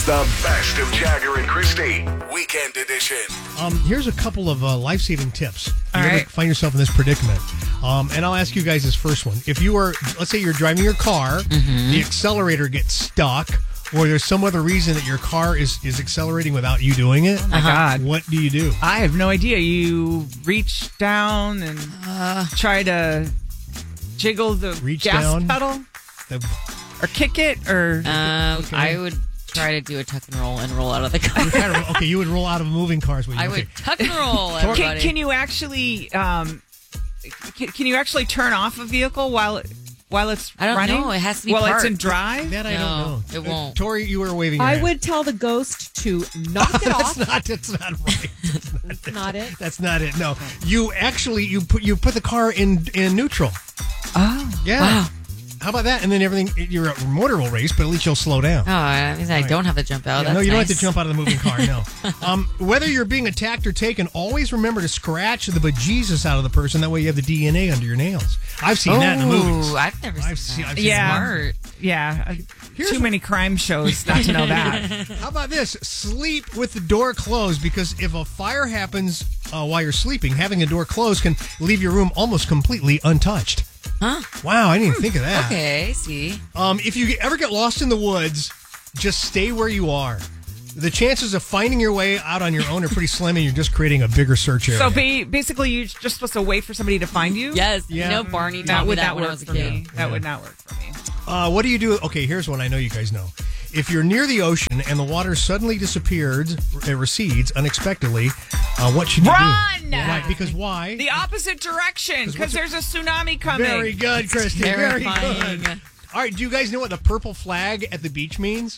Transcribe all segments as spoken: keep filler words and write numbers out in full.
is the best of Jagger and Christy, Weekend Edition. Um, here's a couple of uh, life-saving tips. All You're right. going to find yourself in this predicament. Um, and I'll ask you guys this first one. If you are, let's say you're driving your car, Mm-hmm. the accelerator gets stuck, or there's some other reason that your car is, is accelerating without you doing it. Oh my God. What do you do? I have no idea. You reach down and Uh, try to jiggle the Reach gas down? pedal The- or kick it or um, Okay. I would try to do a tuck and roll and roll out of the car. you kind of- okay, you would roll out of moving cars. Would you? I Okay. would tuck and roll, can, everybody. can you actually um, can, can you actually turn off a vehicle while it, while it's I don't running? know. It has to be while it's in parked. drive. That I No, don't know. it won't. Uh, Tori, you were waving your I hand. would tell the ghost to knock it That's off. not. That's not right. That's not it. That's not it. No, you actually you put you put the car in in neutral. Oh, Yeah. Wow. How about that? And then everything, your motor will race, but at least you'll slow down. Oh, that means I don't have to jump out. Yeah, That's no, you don't nice. have to jump out of the moving car. No. um, whether you're being attacked or taken, always remember to scratch the bejesus out of the person. That way, you have the D N A under your nails. I've seen that in the movies. Ooh, I've never I've seen seen- that. I've seen yeah, Smart. yeah. Uh, Here's Too what- many crime shows not to know that. How about this? Sleep with the door closed, because if a fire happens uh, while you're sleeping, having a door closed can leave your room almost completely untouched. Huh? Wow, I didn't even think of that. Okay, see. Um, if you ever get lost in the woods, just stay where you are. The chances of finding your way out on your own are pretty slim, and you're just creating a bigger search area. So ba- basically, you're just supposed to wait for somebody to find you. Yes. Yeah. You know, Barney That taught me would that not when I work was a for kid. me. That would not work for me. Uh, what do you do? Okay, here's one I know you guys know. If you're near the ocean and the water suddenly disappears, it recedes unexpectedly, uh, what should you Run! do? Right, because why? The opposite direction, 'Cause because what's there's a tsunami coming. Very good, Christy. Very terrifying. good. All right, do you guys know what the purple flag at the beach means?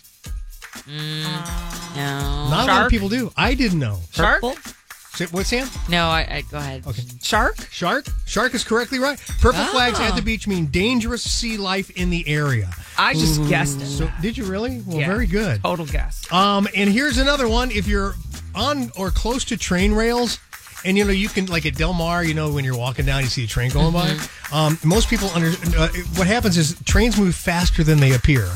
No. Not a lot of Shark? people do. I didn't know. Shark? Purple? Say- What's Sam? No, I, I go ahead. Okay. Shark? Shark? Shark is correctly right. Purple Oh. flags at the beach mean dangerous sea life in the area. I just guessed it. So, did you really? Well, Yeah. very good. Total guess. Um, and here's another one. If you're on or close to train rails, and you know you can, like at Del Mar, you know when you're walking down, you see a train going by. Um, most people under uh, what happens is trains move faster than they appear.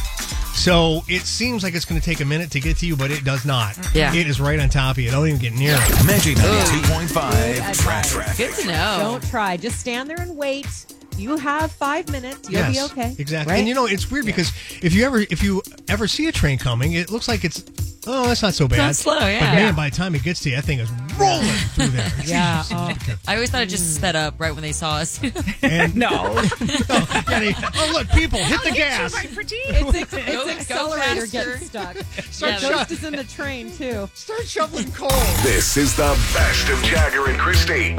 So it seems like it's going to take a minute to get to you, but it does not. Yeah. It is right on top of you. Don't even get near it. Magic ninety-two point five Track Traffic. Good to know. Don't try. Just stand there and wait. You have five minutes. You'll Yes, be okay. exactly. Right? And you know it's weird because if you ever if you ever see a train coming, it looks like it's oh that's not so bad. Not slow, yeah. But man, by the time it gets to you, that thing is rolling through there. Yeah. Oh. I always thought it just sped up right when they saw us. And No. yeah, they- oh look, people hit the gas. It's, ex- Go- it's go accelerator faster. getting stuck. Start, The sho- ghost is in the train too. start shoveling coal. This is the best of Jagger and Christy,